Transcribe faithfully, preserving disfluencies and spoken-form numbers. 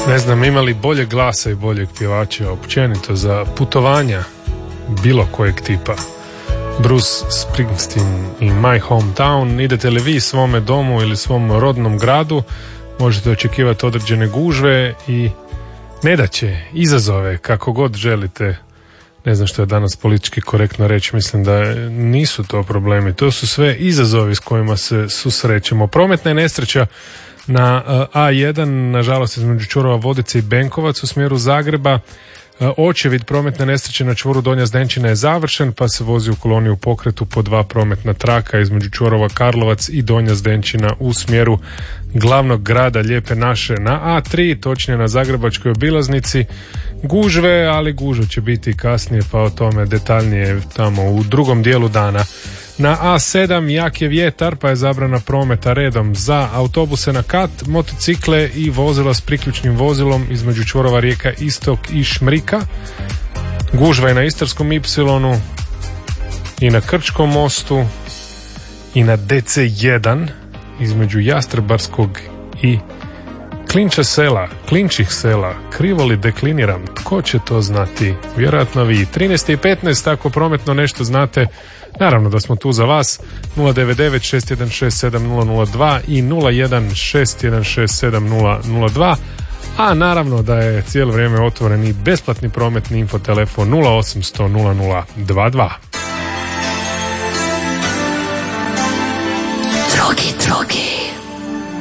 Ne znam, imali bolje glasa i boljeg pjevača općenito za putovanja bilo kojeg tipa. Bruce Springsteen i My Hometown. Idete li vi svome domu ili svom rodnom gradu, možete očekivati određene gužve i nedaće, izazove, kako god želite. Ne znam što je danas politički korektno reći, mislim da nisu to problemi, to su sve izazovi s kojima se susrećemo. Prometna je nesreća na A jedan, nažalost između čvorova Vodice i Benkovac u smjeru Zagreba. Očevid prometne nesreće na čvoru Donja Zdenčina je završen, pa se vozi u koloni u pokretu po dva prometna traka između čvorova Karlovac i Donja Zdenčina u smjeru glavnog grada Lijepe naše. Na A tri, točnije na Zagrebačkoj obilaznici, gužve, ali gužve će biti kasnije, pa o tome detaljnije tamo u drugom dijelu dana. Na A sedam jak je vjetar, pa je zabrana prometa redom za autobuse na kat, motocikle i vozila s priključnim vozilom između čvorova Rijeka Istok i Šmrika. Gužva je na Istarskom ipsilonu i na Krčkom mostu i na D C jedan između Jastrebarskog i Klinča sela, Klinčih sela. Krivo li dekliniram? Tko će to znati? Vjerojatno vi. trinaest i petnaest, ako prometno nešto znate, naravno da smo tu za vas. Nula devet devet šest jedan šest sedam nula nula dva i nula jedan šest jedan šest sedam nula nula dva. A naravno da je cijelo vrijeme otvoren i besplatni prometni infotelefon nula osamsto nula nula dva dva. Drogi, drogi.